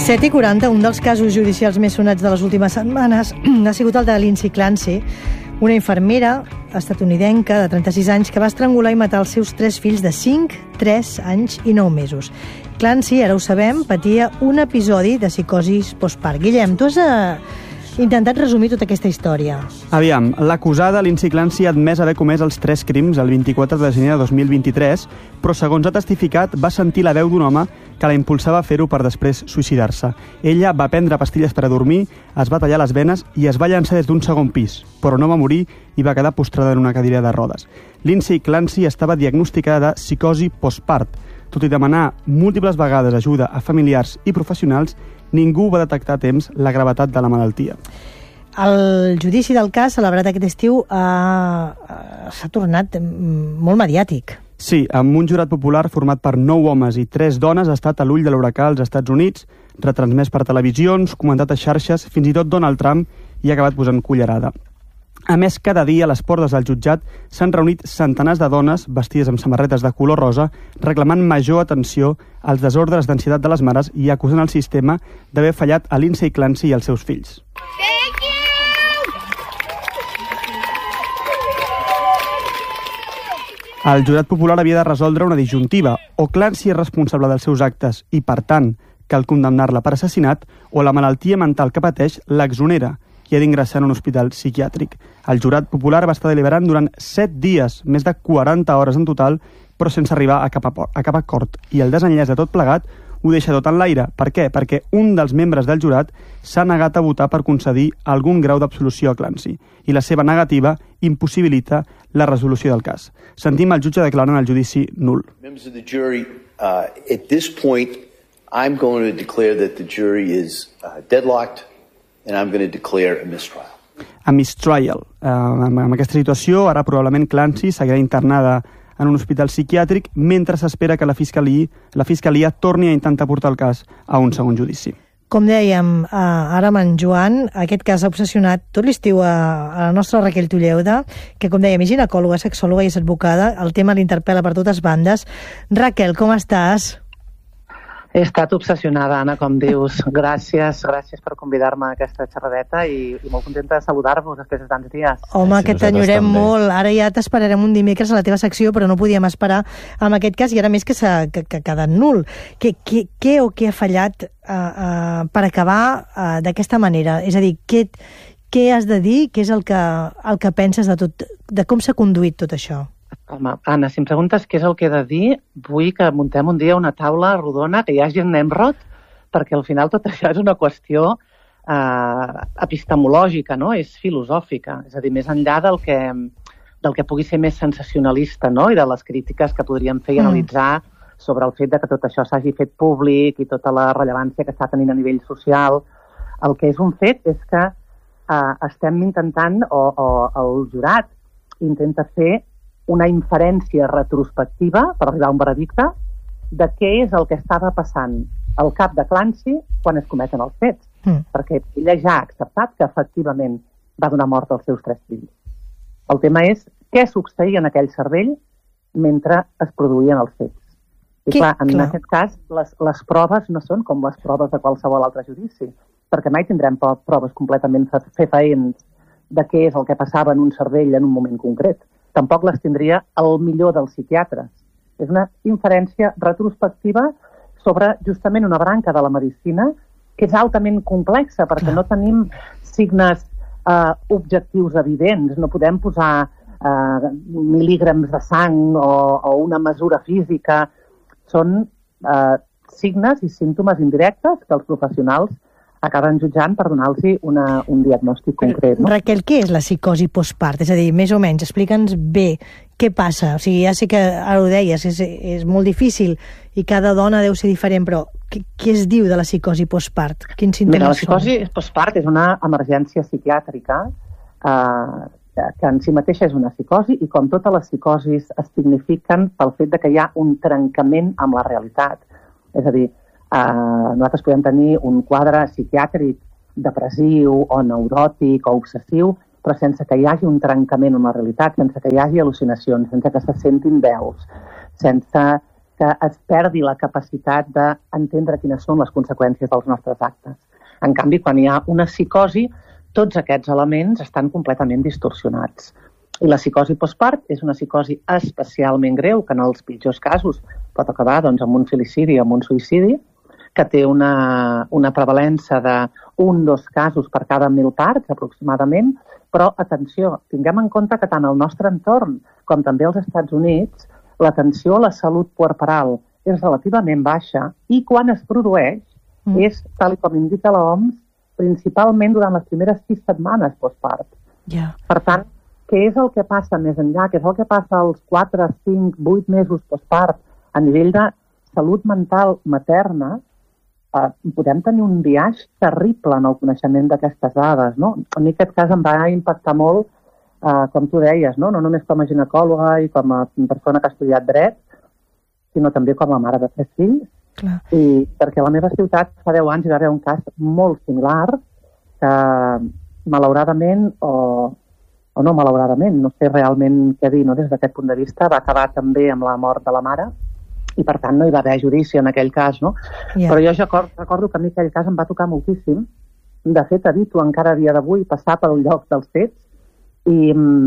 7:40, un dels casos judicials més sonats de les últimes setmanes ha sigut el de Lindsay Clancy, una infermera estatunidenca de 36 anys que va estrangular i matar els seus 3 fills de 5, 3 anys i 9 mesos. Clancy, ara ho sabem, patia un episodi de psicosi postpart. Guillem, tu has intentat resumir tota aquesta història. Aviam, l'acusada Lindsay Clancy ha admès haver comès els 3 crims el 24 de gener de 2023, però segons ha testificat va sentir la veu d'un home que la impulsava a fer-ho per després suïcidar-se. Ella va prendre pastilles per a dormir, es va tallar les venes i es va llançar des d'un segon pis, però no va morir i va quedar postrada en una cadira de rodes. Lindsay Clancy estava diagnosticada de psicosi postpart. Tot i demanar múltiples vegades ajuda a familiars i professionals, ningú va detectar a temps la gravetat de la malaltia. El judici del cas, celebrat aquest estiu, s'ha tornat molt mediàtic. Sí, amb un jurat popular format per 9 homes i 3 dones ha estat a l'ull de l'huracà als Estats Units, retransmès per televisions, comentat a xarxes, fins i tot Donald Trump hi ha acabat posant cullerada. A més, cada dia a les portes del jutjat s'han reunit centenars de dones vestides amb samarretes de color rosa reclamant major atenció als desordres d'ansietat de les mares i acusant el sistema d'haver fallat a Lindsay Clancy i als seus fills. El jurat popular havia de resoldre una disjuntiva. O Clancy és responsable dels seus actes i, per tant, cal condemnar-la per assassinat, o la malaltia mental que pateix l'exonera i ha d'ingressar en un hospital psiquiàtric. El jurat popular va estar deliberant durant 7 dies, més de 40 hores en total, però sense arribar a cap acord. I el desenllaç de tot plegat ho deixa tot en l'aire. Per què? Perquè un dels membres del jurat s'ha negat a votar per concedir algun grau d'absolució a Clancy i la seva negativa impossibilita la resolució del cas. Sentim el jutge declarant el judici nul. Members of the jury, at this point, I'm going to declare that the jury is deadlocked and I'm going to declare a mistrial. A mistrial. En aquesta situació, ara probablement Clancy seguirà internada en un hospital psiquiàtric mentre s'espera que la fiscalia torni a intentar portar el cas a un segon judici. Com dèiem ara amb en Joan, aquest cas ha obsessionat tot l'estiu a la nostra Raquel Tulleuda, que, com dèiem, és ginecòloga, sexòloga i és advocada. El tema l'interpel·la per totes bandes. Raquel, com estàs? He estat obsessionada, Anna, com dius. Gràcies per convidar-me a aquesta xerradeta i molt contenta de saludar-vos després de tants dies. Home, que t'enyorem molt. Ara ja t'esperarem un dimecres a la teva secció, però no podíem esperar amb aquest cas i ara més que ha quedat nul. Què ha fallat per acabar d'aquesta manera? És a dir, què has de dir? Què és el que penses de com s'ha conduït tot això? Home, Anna, si em preguntes què és el que he de dir, vull que muntem un dia una taula rodona, que hi hagi en Nemrod, perquè al final tot això és una qüestió epistemològica, no? És filosòfica. És a dir, més enllà del que pugui ser més sensacionalista, no? I de les crítiques que podríem fer i analitzar sobre el fet de que tot això s'hagi fet públic i tota la rellevància que està tenint a nivell social. El que és un fet és que estem intentant, o el jurat intenta fer una inferència retrospectiva per arribar a un veredicte de què és el que estava passant al cap de Clancy quan es cometen els fets. Perquè ella ja ha acceptat que efectivament va donar mort als seus 3 fills. El tema és què succeïa en aquell cervell mentre es produïen els fets. I clar, en aquest cas, les proves no són com les proves de qualsevol altre judici, perquè mai tindrem proves completament fefaents de què és el que passava en un cervell en un moment concret. Tampoc les tindria el millor dels psiquiatres. És una inferència retrospectiva sobre justament una branca de la medicina que és altament complexa perquè no tenim signes objectius evidents. No podem posar mil·lígrams de sang o una mesura física. Són signes i símptomes indirectes que els professionals acaben jutjant per donar-los un diagnòstic concret. No? Raquel, què és la psicosi postpart? És a dir, més o menys, explica'ns bé què passa. O sigui, ja sé que ara ho deies, és molt difícil i cada dona deu ser diferent, però què es diu de la psicosi postpart? Quins símptomes són? La psicosi postpart és una emergència psiquiàtrica que en si mateixa és una psicosi i com totes les psicosis es signifiquen pel fet de que hi ha un trencament amb la realitat. És a dir, nosaltres podem tenir un quadre psiquiàtric depressiu o neuròtic o obsessiu, però sense que hi hagi un trencament amb la realitat, sense que hi hagi al·lucinacions, sense que se sentin veus, sense que es perdi la capacitat d'entendre quines són les conseqüències dels nostres actes. En canvi, quan hi ha una psicosi, tots aquests elements estan completament distorsionats. I la psicosi postpart és una psicosi especialment greu, que en els pitjors casos pot acabar doncs, amb un filicidi o amb un suïcidi, que té una prevalença d'1-2 casos per cada 1.000 parts, aproximadament, però, atenció, tinguem en compte que tant el nostre entorn com també als Estats Units, l'atenció a la salut puerperal és relativament baixa i quan es produeix és, tal com indica l'OMS, principalment durant les primeres 6 setmanes postpart. Yeah. Per tant, què és el que passa més enllà? Què és el que passa als 4, 5, 8 mesos postpart a nivell de salut mental materna? Podem tenir un biaix terrible en el coneixement d'aquestes dades, no? A mi aquest cas em va impactar molt, com tu deies, no només com a ginecòloga i com a persona que ha estudiat dret, sinó també com a mare de 3 fills. Clar. I perquè a la meva ciutat fa 10 anys hi va haver un cas molt similar que malauradament o no malauradament, no sé realment què dir, no? Des d'aquest punt de vista, va acabar també amb la mort de la mare i per tant no hi va haver judici en aquell cas, no? Yeah. Però jo recordo que a mi aquell cas em va tocar moltíssim. De fet, evito encara a dia d'avui passar pel lloc dels fets i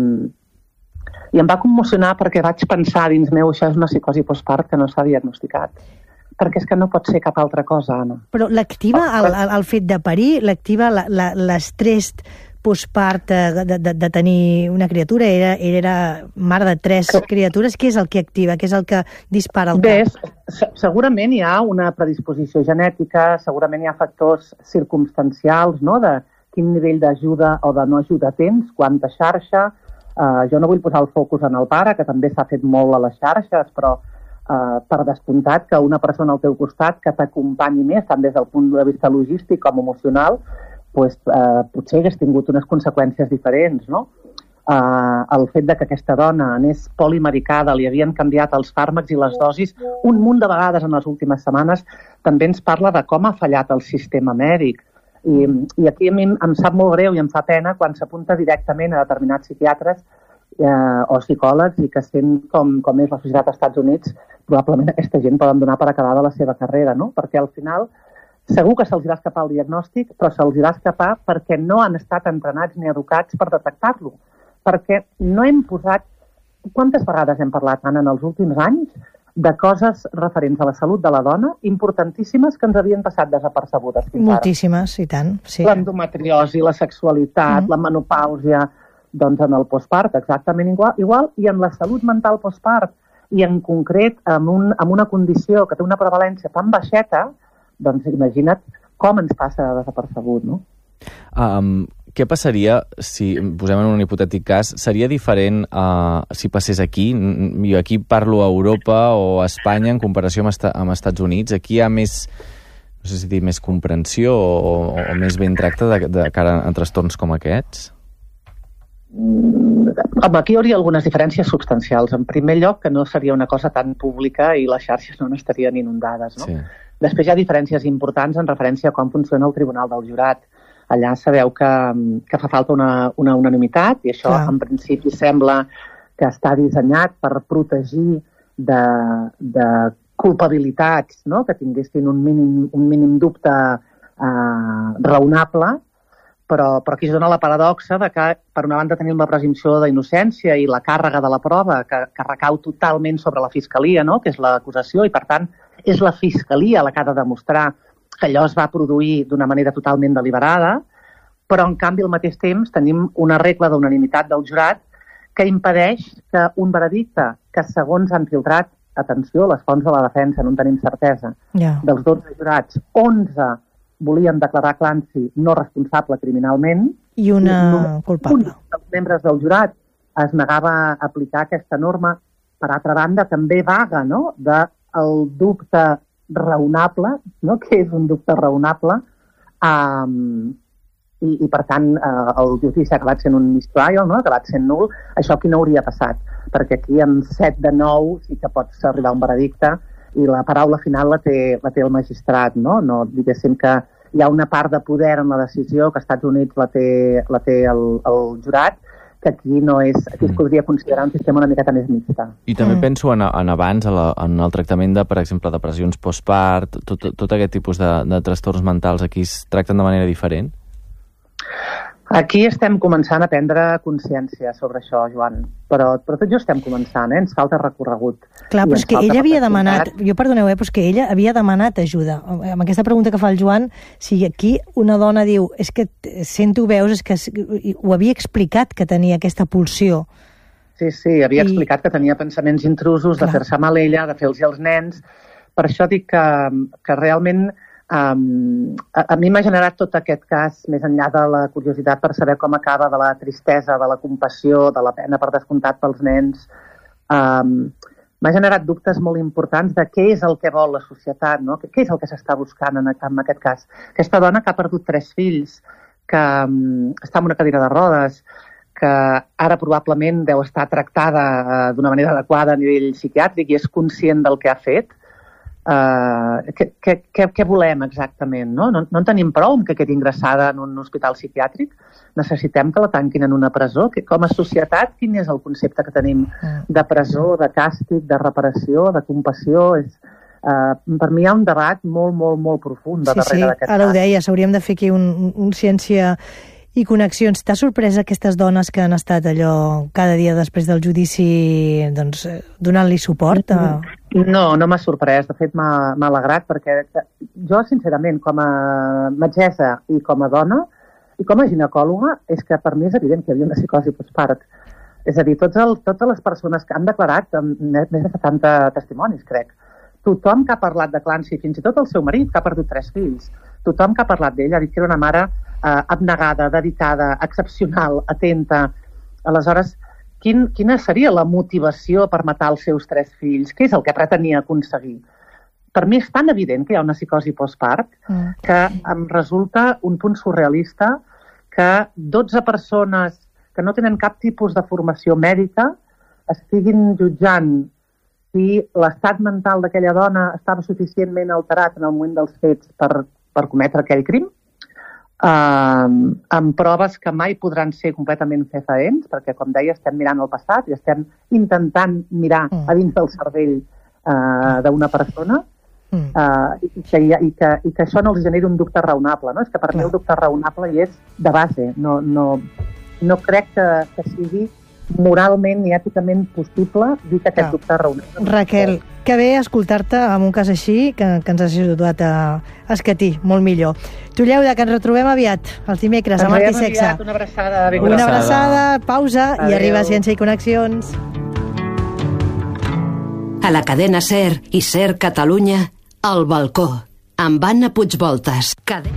em va commocionar perquè vaig pensar dins meu, això és una psicosi postpart que no s'ha diagnosticat. Perquè és que no pot ser cap altra cosa, Anna. Però l'activa el fet de parir, l'activa l'estrès postpart de tenir una criatura, era mare de 3 criatures. Què és el que activa? Què és el que dispara el cap? Bé, segurament hi ha una predisposició genètica, segurament hi ha factors circumstancials, no?, de quin nivell d'ajuda o de no ajuda tens, quanta xarxa. Jo no vull posar el focus en el pare, que també s'ha fet molt a les xarxes, però per descomptat que una persona al teu costat que t'acompanyi més, tant des del punt de vista logístic com emocional, potser hagués tingut unes conseqüències diferents, no? El fet de que aquesta dona anés polimedicada, li havien canviat els fàrmacs i les dosis un munt de vegades en les últimes setmanes, també ens parla de com ha fallat el sistema mèdic. I aquí a mi em sap molt greu i em fa pena quan s'apunta directament a determinats psiquiatres o psicòlegs i que sent com és la societat als Estats Units, probablement aquesta gent poden donar per acabada la seva carrera, no? Perquè al final segur que se'ls va escapar el diagnòstic, però se'ls va escapar perquè no han estat entrenats ni educats per detectar-lo. Perquè no hem posat... Quantes vegades hem parlat, Anna, en els últims anys de coses referents a la salut de la dona importantíssimes que ens havien passat desapercebudes fins ara? Moltíssimes, i tant, sí. L'endometriosi, la sexualitat, la menopàusia, doncs en el postpart exactament igual, i en la salut mental postpart, i en concret amb una condició que té una prevalència tan baixeta, doncs imagina't com ens passa desapercebut, no? Què passaria si, posem en un hipotètic cas, seria diferent si passés aquí? Jo aquí parlo a Europa o a Espanya en comparació amb Estats Units. Aquí hi ha més, no sé si dir, més comprensió o més ben tracte de cara a trastorns com aquests? Aquí hi hauria algunes diferències substancials. En primer lloc, que no seria una cosa tan pública i les xarxes no estarien inundades, no? Sí. Després hi ha diferències importants en referència a com funciona el Tribunal del Jurat. Allà sabeu que fa falta una unanimitat i això en principi sembla que està dissenyat per protegir de culpabilitats, no?, que tinguessin un mínim dubte raonable, però aquí es dona la paradoxa de que, per una banda, tenim la presumpció d'innocència i la càrrega de la prova que recau totalment sobre la Fiscalia, no?, que és l'acusació, i per tant és la Fiscalia la que ha de demostrar que allò es va produir d'una manera totalment deliberada, però en canvi al mateix temps tenim una regla d'unanimitat del jurat que impedeix que un veredicte que segons han filtrat, atenció, les fonts de la defensa, no en tenim certesa, dels 12 jurats, 11 volien declarar Clancy no responsable criminalment i una culpable. Un dels membres del jurat es negava a aplicar aquesta norma, per altra banda també vaga, no?, del dubte raonable, no?, que és un dubte raonable, i per tant el judici ha acabat sent un mistrial, no?, ha acabat sent nul. Això aquí no hauria passat, perquè aquí en 7 de 9 sí que pots arribar a un veredicte i la paraula final la té el magistrat, no? No diguéssim que hi ha una part de poder en la decisió que als Estats Units la té el jurat que aquí no és, aquí es podria considerar un sistema una miqueta més mixta. I també penso en abans, en el tractament de, per exemple, depressions postpart, tot aquest tipus de trastorns mentals, aquí es tracten de manera diferent? Aquí estem començant a prendre consciència sobre això, Joan, però tot just estem començant, ens falta recorregut. Clar, però és que ella havia demanat, però és que ella havia demanat ajuda. Amb aquesta pregunta que fa el Joan, si aquí una dona diu, és que sento veus, és que ho havia explicat que tenia aquesta pulsió. Sí, havia explicat que tenia pensaments intrusos, de fer-se mal ella, de fer-los als nens. Per això dic que realment a mi m'ha generat tot aquest cas, més enllà de la curiositat per saber com acaba, de la tristesa, de la compassió, de la pena per descomptat pels nens. M'ha generat dubtes molt importants de què és el que vol la societat, no? Què és el que s'està buscant en aquest cas. Aquesta dona que ha perdut 3 fills, que està en una cadira de rodes, que ara probablement deu estar tractada d'una manera adequada a nivell psiquiàtric i és conscient del que ha fet. Què volem exactament? No en tenim prou amb que quedi ingressada en un hospital psiquiàtric? Necessitem que la tanquin en una presó? Com a societat, quin és el concepte que tenim de presó, de càstig, de reparació, de compassió? Per mi hi ha un debat molt, molt, molt profund darrere d'aquest cas. Ara ho deies, hauríem de fer aquí un ciència i connexions. T'ha sorprès aquestes dones que han estat allò cada dia després del judici donant-li suport? No m'ha sorprès. De fet, m'ha alegrat perquè jo, sincerament, com a metgessa i com a dona i com a ginecòloga, és que per mi és evident que hi havia una psicosi postpart. És a dir, totes les persones que han declarat, més de 70 testimonis, crec, tothom que ha parlat de Clancy, fins i tot el seu marit, que ha perdut 3 fills, tothom que ha parlat d'ella ha dit que era una mare abnegada, dedicada, excepcional, atenta. Aleshores, quina seria la motivació per matar els seus 3 fills? Què és el que pretenia aconseguir? Per mi és tan evident que hi ha una psicosi postpart que em resulta un punt surrealista que 12 persones que no tenen cap tipus de formació mèdica estiguin jutjant si l'estat mental d'aquella dona estava suficientment alterat en el moment dels fets per cometre aquell crim, amb proves que mai podran ser completament fefaents, perquè, com deia, estem mirant el passat i estem intentant mirar a dins del cervell d'una persona i que això no els generi un dubte raonable. No? És que per mi el dubte raonable hi és de base. No crec que sigui moralment i èticament possible dir que aquest dubte raonable. Raquel, que bé escoltar-te amb un cas així que ens has ajudat a escatir molt millor. Tu, Lleuda, que ens retrobem aviat, els dimecres, a Mart i Sexe. Una abraçada. Una abraçada, pausa. Adeu. I arriba Ciència i Connexions. A la cadena SER i SER Catalunya, El Balcó, amb Anna Puigvoltas.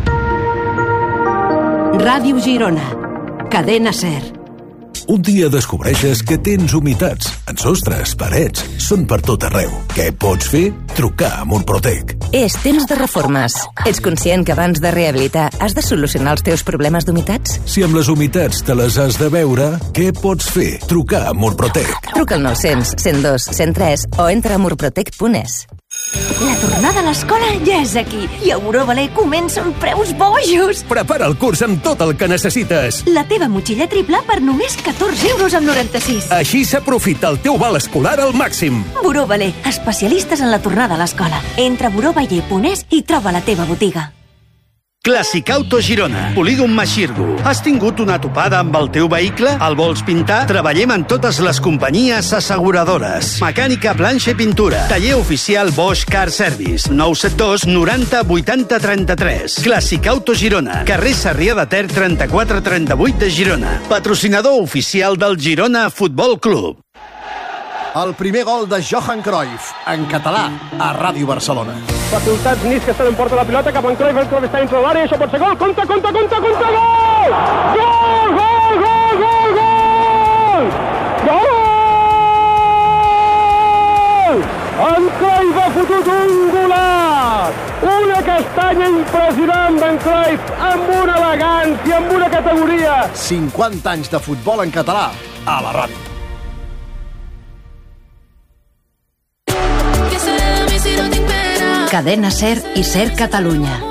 Ràdio Girona, cadena SER. Un dia descobreixes que tens humitats en sostres, parets, són per tot arreu. Què pots fer? Trucar a Murprotec. És temps de reformes. Ets conscient que abans de rehabilitar has de solucionar els teus problemes d'humitats? Si amb les humitats te les has de veure, què pots fer? Trucar a Murprotec. Truca al 900 102 103 o entra a murprotec.es. La tornada a l'escola ja és aquí i a Eurovaler comencen preus bojos. Prepara el curs amb tot el que necessites. La teva motxilla triple per només 14,96 €. Així s'aprofita el teu val escolar al màxim. Eurovaler, especialistes en la tornada a l'escola. Entra a eurovaler.es i troba la teva botiga. Clàssicauto Girona, Polígon Maxirgo. Has tingut una topada amb el teu vehicle? El vols pintar? Treballem en totes les companyies asseguradores. Mecànica, planxa i pintura. Taller oficial Bosch Car Service. 972 90 80 33. Clàssicauto Girona. Carrer Sarrià de Ter 3438 de Girona. Patrocinador oficial del Girona Futbol Club. El primer gol de Johan Cruyff, en català, a Ràdio Barcelona. Facultats Nis, que estan en porta la pilota, cap en Cruyff, el Cruyff està dintre de l'àrea, això pot ser gol, compte, gol! Gol! En Cruyff ha fotut un golaç! Una castanya impressionant d'en Cruyff, amb una elegància, amb una categoria. 50 anys de futbol en català, a la ràdio. Cadena SER i SER Catalunya.